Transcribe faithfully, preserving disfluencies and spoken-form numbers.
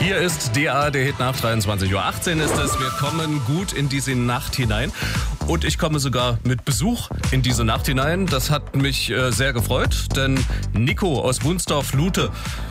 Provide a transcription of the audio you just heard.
Hier ist D A, der Hit nach dreiundzwanzig Uhr achtzehn ist es. Wir kommen gut in diese Nacht hinein. Und ich komme sogar mit Besuch in diese Nacht hinein. Das hat mich äh, sehr gefreut, denn Nico aus Wunsdorf-Lute